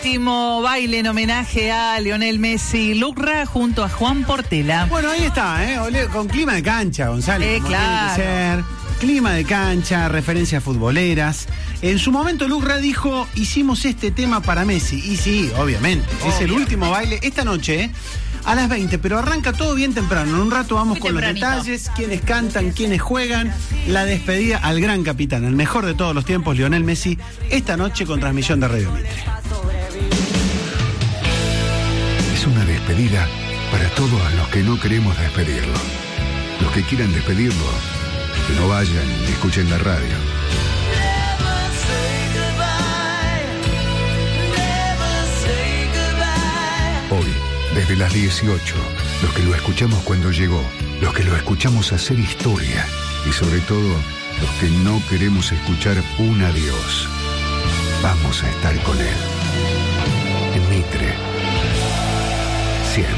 Último baile en homenaje a Lionel Messi, Lucra junto a Juan Portela. Bueno, ahí está, con clima de cancha, González. Como claro. tiene que ser. Clima de cancha, referencias futboleras. En su momento Lucra dijo, hicimos este tema para Messi. Y sí, obviamente, es el último baile esta noche, a las 20, pero arranca todo bien temprano. En un rato vamos con los detalles, quiénes cantan, quiénes juegan, la despedida al gran capitán, el mejor de todos los tiempos, Lionel Messi, esta noche con transmisión de Radio Mitre. Es una despedida para todos los que no queremos despedirlo. Los que quieran despedirlo, que no vayan y escuchen la radio. Hoy, desde las 18, los que lo escuchamos cuando llegó, los que lo escuchamos hacer historia y sobre todo, los que no queremos escuchar un adiós, vamos a estar con él. En Mitre, siempre.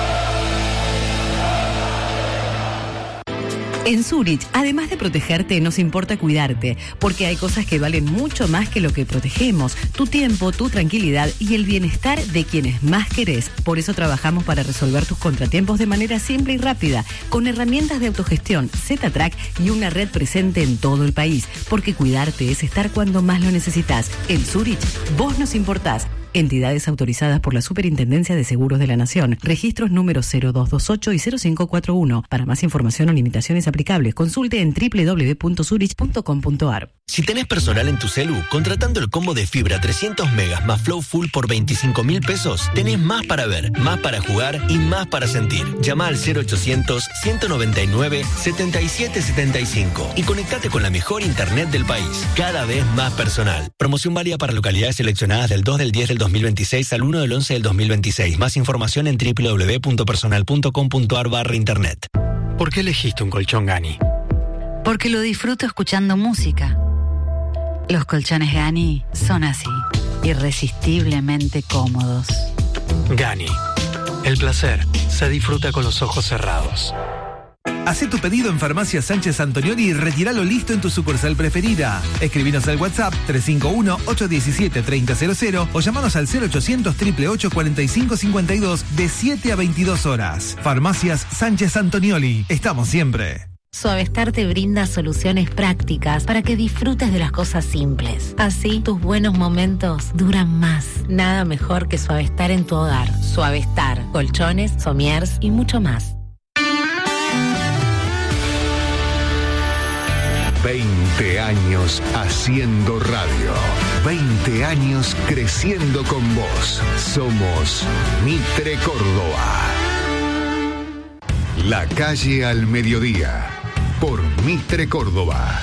En Zurich, además de protegerte, nos importa cuidarte, porque hay cosas que valen mucho más que lo que protegemos: tu tiempo, tu tranquilidad y el bienestar de quienes más querés. Por eso trabajamos para resolver tus contratiempos de manera simple y rápida, con herramientas de autogestión, Z-Track y una red presente en todo el país, porque cuidarte es estar cuando más lo necesitas. En Zurich, vos nos importás. Entidades autorizadas por la Superintendencia de Seguros de la Nación. Registros números 0228 y 0541. Para más información o limitaciones aplicables, consulte en www.zurich.com.ar. Si tenés personal en tu celu, contratando el combo de fibra 300 megas más Flow Full por 25.000 pesos, tenés más para ver, más para jugar y más para sentir. Llama al 0800-199-7775 y conectate con la mejor internet del país, cada vez más personal. Promoción válida para localidades seleccionadas del 2 del 10 del 2026 al 1 del 11 del 2026. Más información en www.personal.com.ar/internet. ¿Por qué elegiste un colchón Gani? Porque lo disfruto escuchando música. Los colchones Gani son así, irresistiblemente cómodos. Gani, el placer se disfruta con los ojos cerrados. Hacé tu pedido en Farmacia Sánchez Antonioli y retíralo listo en tu sucursal preferida. Escribinos al WhatsApp 351-817-3000 o llamanos al 0800-888-4552 de 7 a 22 horas. Farmacias Sánchez Antonioli. Estamos siempre. Suavestar te brinda soluciones prácticas para que disfrutes de las cosas simples. Así, tus buenos momentos duran más. Nada mejor que Suavestar en tu hogar. Suavestar, colchones, somiers y mucho más. 20 años haciendo radio. 20 años creciendo con vos. Somos Mitre Córdoba. La calle al mediodía. Por Mitre Córdoba.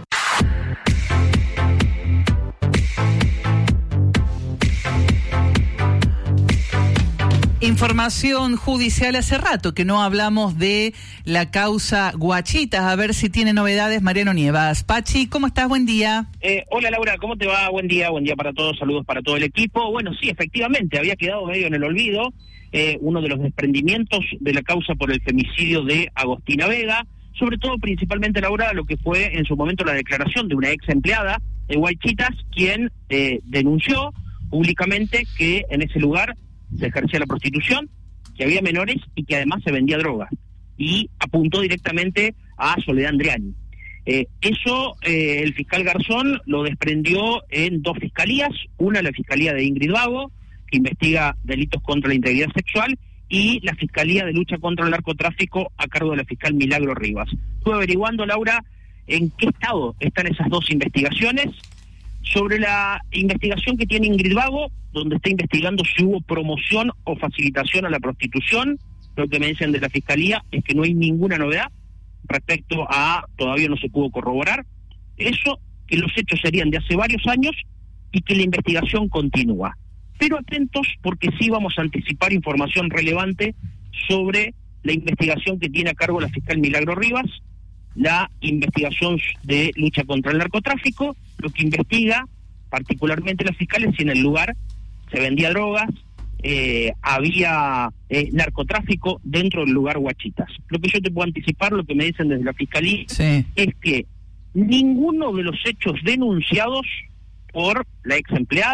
Información judicial. Hace rato que no hablamos de la causa Guachitas. A ver si tiene novedades Mariano Nievas. Pachi, ¿cómo estás? Buen día. Hola Laura, ¿cómo te va? Buen día para todos, saludos para todo el equipo. Bueno, sí, efectivamente, había quedado medio en el olvido uno de los desprendimientos de la causa por el femicidio de Agostina Vega, sobre todo principalmente, Laura, lo que fue en su momento la declaración de una ex empleada de Guachitas, quien denunció públicamente que en ese lugar se ejercía la prostitución, que había menores y que además se vendía droga, y apuntó directamente a Soledad Andriani. Eso el fiscal Garzón lo desprendió en dos fiscalías, una la fiscalía de Ingrid Vago, que investiga delitos contra la integridad sexual, y la Fiscalía de Lucha contra el Narcotráfico a cargo de la fiscal Milagro Rivas. Estuve averiguando, Laura, en qué estado están esas dos investigaciones. Sobre la investigación que tiene Ingrid Vago, donde está investigando si hubo promoción o facilitación a la prostitución, lo que me dicen de la Fiscalía es que no hay ninguna novedad respecto a, todavía no se pudo corroborar eso, que los hechos serían de hace varios años y que la investigación continúa. Pero atentos, porque sí vamos a anticipar información relevante sobre la investigación que tiene a cargo la fiscal Milagro Rivas, la investigación de lucha contra el narcotráfico, lo que investiga particularmente las fiscales si en el lugar se vendía drogas, había narcotráfico dentro del lugar Guachitas. Lo que yo te puedo anticipar, lo que me dicen desde la fiscalía, es que ninguno de los hechos denunciados por la ex empleada,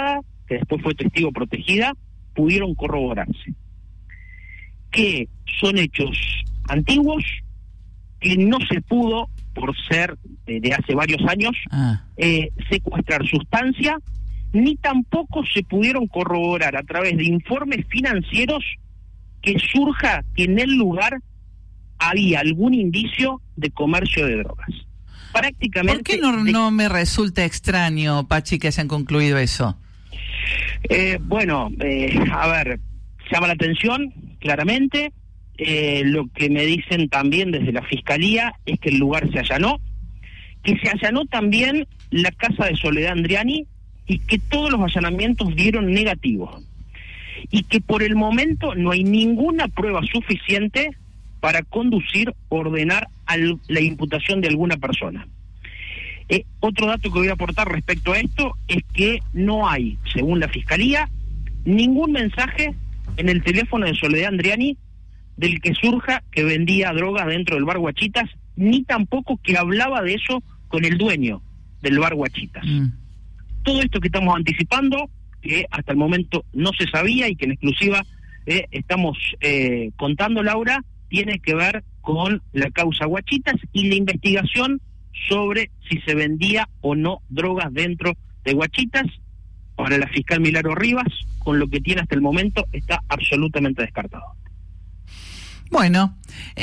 que después fue testigo protegida, pudieron corroborarse. Que son hechos antiguos, que no se pudo, por ser de hace varios años, secuestrar sustancia, ni tampoco se pudieron corroborar a través de informes financieros que surja que en el lugar había algún indicio de comercio de drogas. Prácticamente. ¿Por qué no me resulta extraño, Pachi, que hayan concluido eso? A ver, llama la atención, claramente. Lo que me dicen también desde la Fiscalía es que el lugar se allanó, que se allanó también la casa de Soledad Andriani y que todos los allanamientos dieron negativos. Y que por el momento no hay ninguna prueba suficiente para conducir o ordenar la imputación de alguna persona. Otro dato que voy a aportar respecto a esto es que no hay, según la Fiscalía, ningún mensaje en el teléfono de Soledad Andriani del que surja que vendía drogas dentro del bar Guachitas, ni tampoco que hablaba de eso con el dueño del bar Guachitas. Todo esto que estamos anticipando, que hasta el momento no se sabía y que en exclusiva estamos contando, Laura, tiene que ver con la causa Guachitas y la investigación sobre si se vendía o no drogas dentro de Guachitas. Para la fiscal Milagro Rivas, con lo que tiene hasta el momento, está absolutamente descartado. Bueno,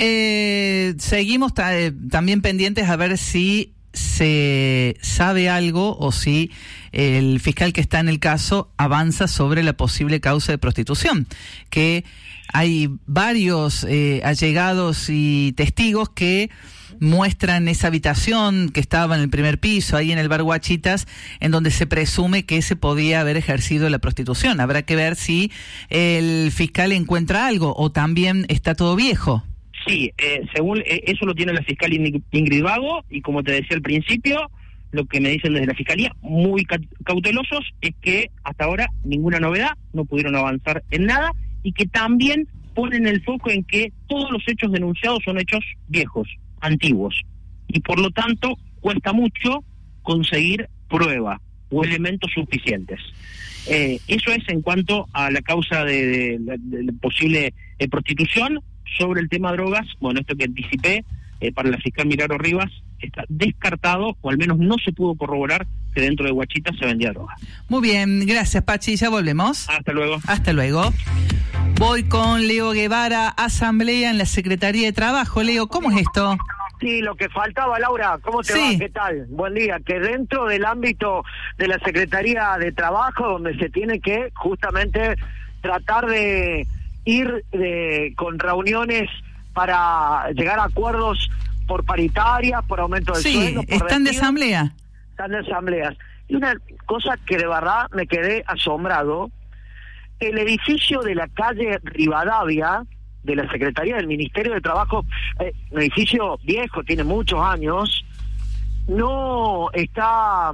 seguimos también pendientes a ver si se sabe algo o si el fiscal que está en el caso avanza sobre la posible causa de prostitución, que hay varios allegados y testigos que muestran esa habitación que estaba en el primer piso, ahí en el bar Guachitas, en donde se presume que se podía haber ejercido la prostitución. Habrá que ver si el fiscal encuentra algo o también está todo viejo. Sí, según eso lo tiene la fiscal Ingrid Vago, y como te decía al principio, lo que me dicen desde la Fiscalía, muy cautelosos, es que hasta ahora ninguna novedad, no pudieron avanzar en nada, y que también ponen el foco en que todos los hechos denunciados son hechos viejos, antiguos, y por lo tanto cuesta mucho conseguir prueba o elementos suficientes. Eso es en cuanto a la causa de posible prostitución. Sobre el tema drogas, bueno, esto que anticipé para la fiscal Milagro Rivas, está descartado, o al menos no se pudo corroborar que dentro de Guachitas se vendía droga. Muy bien, gracias, Pachi, ya volvemos. Hasta luego. Hasta luego. Voy con Leo Guevara, asamblea en la Secretaría de Trabajo. Leo, ¿cómo es esto? Sí, lo que faltaba, Laura, ¿cómo te va? ¿Qué tal? Buen día. Que dentro del ámbito de la Secretaría de Trabajo, donde se tiene que justamente tratar de ir con reuniones para llegar a acuerdos por paritarias, por aumento del sueldo. Sí, están de asamblea. Están de asambleas. Y una cosa que de verdad me quedé asombrado, el edificio de la calle Rivadavia, de la Secretaría del Ministerio de Trabajo, un edificio viejo, tiene muchos años, no está,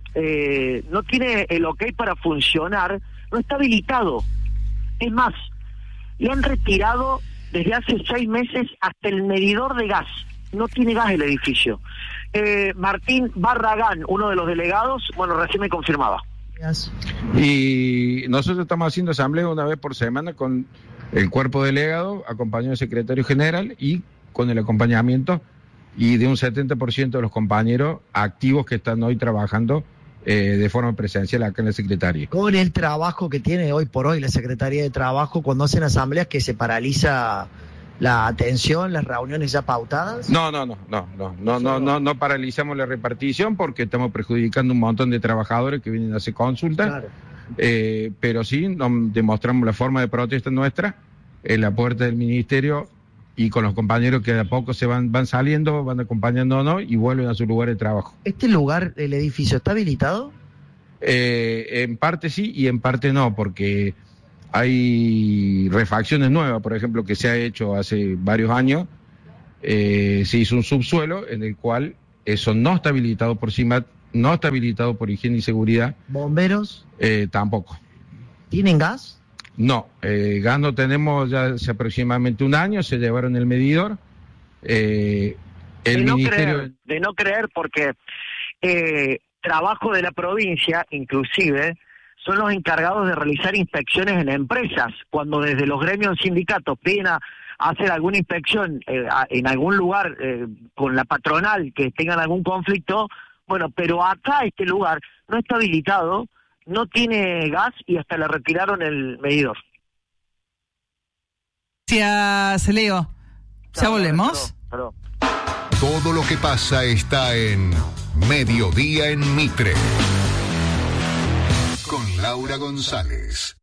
no tiene el ok para funcionar, no está habilitado. Es más, le han retirado desde hace 6 meses hasta el medidor de gas. No tiene gas el edificio. Martín Barragán, uno de los delegados, bueno, recién me confirmaba. Y nosotros estamos haciendo asamblea una vez por semana con el cuerpo delegado, acompañado del secretario general y con el acompañamiento y de un 70% de los compañeros activos que están hoy trabajando de forma presencial acá en la Secretaría. Con el trabajo que tiene hoy por hoy la Secretaría de Trabajo cuando hacen asambleas, que se paraliza la atención, las reuniones ya pautadas. No paralizamos la repartición porque estamos perjudicando un montón de trabajadores que vienen a hacer consultas. Claro. Pero sí demostramos la forma de protesta nuestra en la puerta del ministerio y con los compañeros que de a poco se van saliendo, van acompañándonos y vuelven a su lugar de trabajo. ¿Este lugar, el edificio, está habilitado? En parte sí y en parte no, porque hay refacciones nuevas, por ejemplo, que se ha hecho hace varios años. Se hizo un subsuelo en el cual eso no está habilitado por CIMAT, no está habilitado por Higiene y Seguridad. ¿Bomberos? Tampoco. ¿Tienen gas? No, gas no tenemos ya hace aproximadamente un año, se llevaron el medidor. El ministerio... De no creer, porque trabajo de la provincia, inclusive, son los encargados de realizar inspecciones en empresas. Cuando desde los gremios sindicatos piden a hacer alguna inspección en algún lugar con la patronal que tengan algún conflicto, bueno, pero acá este lugar no está habilitado, no tiene gas y hasta le retiraron el medidor. Gracias, Leo. Ya volvemos. Perdón. Todo lo que pasa está en Mediodía en Mitre. Con Laura González.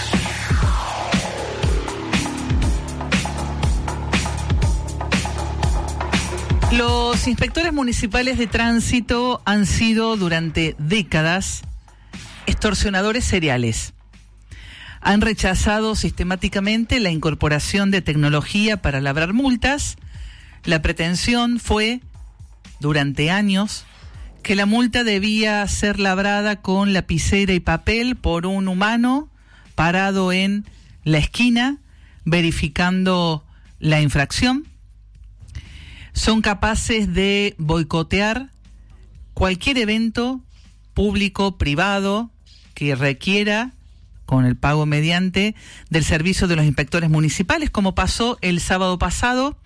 Los inspectores municipales de tránsito han sido durante décadas extorsionadores seriales. Han rechazado sistemáticamente la incorporación de tecnología para labrar multas. La pretensión fue, durante años, que la multa debía ser labrada con lapicera y papel por un humano parado en la esquina, verificando la infracción. Son capaces de boicotear cualquier evento público, privado, que requiera, con el pago mediante, del servicio de los inspectores municipales, como pasó el sábado pasado,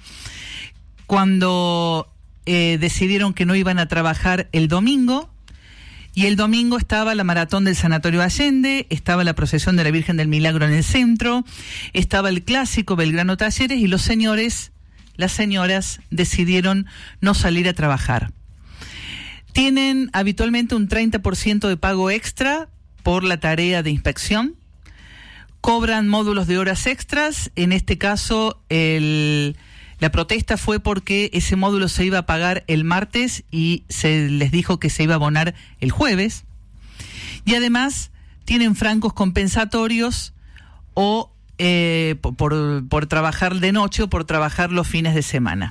cuando decidieron que no iban a trabajar el domingo, y el domingo estaba la maratón del Sanatorio Allende, estaba la procesión de la Virgen del Milagro en el centro, estaba el clásico Belgrano Talleres, y los señores, las señoras, decidieron no salir a trabajar. Tienen habitualmente un 30% de pago extra por la tarea de inspección, cobran módulos de horas extras. En este caso la protesta fue porque ese módulo se iba a pagar el martes y se les dijo que se iba a abonar el jueves, y además tienen francos compensatorios o por trabajar de noche o por trabajar los fines de semana.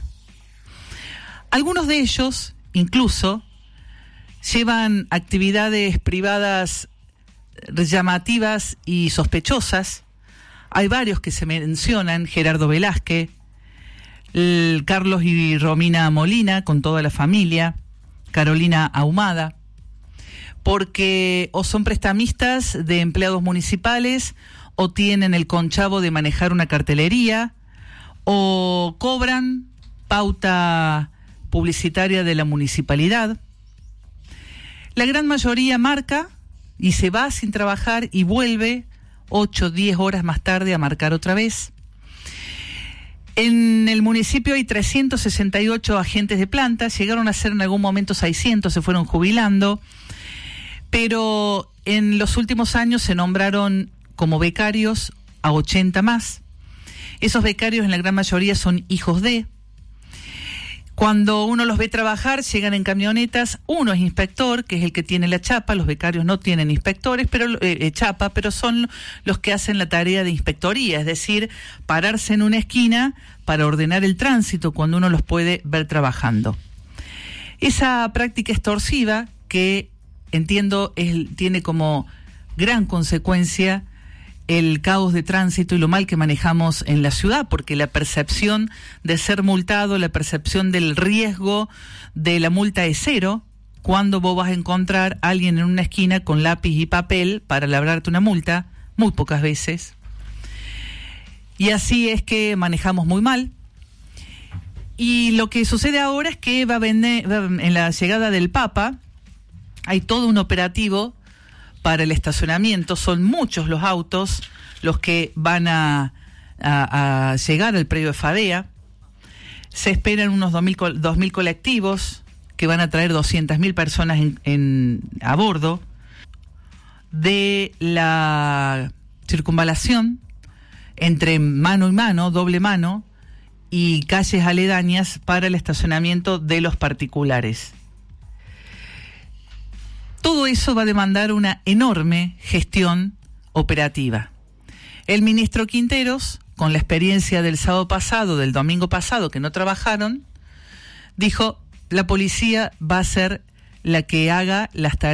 Algunos de ellos incluso llevan actividades privadas llamativas y sospechosas. Hay varios que se mencionan: Gerardo Velázquez, Carlos y Romina Molina con toda la familia, Carolina Ahumada, porque o son prestamistas de empleados municipales, o tienen el conchavo de manejar una cartelería, o cobran pauta publicitaria de la municipalidad. La gran mayoría marca y se va sin trabajar y vuelve 8 o 10 horas más tarde a marcar otra vez. En el municipio hay 368 agentes de planta, llegaron a ser en algún momento 600, se fueron jubilando, pero en los últimos años se nombraron como becarios a 80 más. Esos becarios en la gran mayoría son hijos de. Cuando uno los ve trabajar, llegan en camionetas. Uno es inspector, que es el que tiene la chapa. Los becarios no tienen inspectores, pero chapa, pero son los que hacen la tarea de inspectoría, es decir, pararse en una esquina para ordenar el tránsito cuando uno los puede ver trabajando. Esa práctica extorsiva, que entiendo tiene como gran consecuencia el caos de tránsito y lo mal que manejamos en la ciudad, porque la percepción de ser multado, la percepción del riesgo de la multa es cero cuando vos vas a encontrar a alguien en una esquina con lápiz y papel para labrarte una multa, muy pocas veces. Y así es que manejamos muy mal. Y lo que sucede ahora es que en la llegada del Papa hay todo un operativo para el estacionamiento. Son muchos los autos los que van a llegar al predio de Fadea. Se esperan unos 2.000 colectivos que van a traer 200.000 personas a bordo de la circunvalación entre mano y mano, doble mano, y calles aledañas para el estacionamiento de los particulares. Todo eso va a demandar una enorme gestión operativa. El ministro Quinteros, con la experiencia del sábado pasado, del domingo pasado, que no trabajaron, dijo: la policía va a ser la que haga las tareas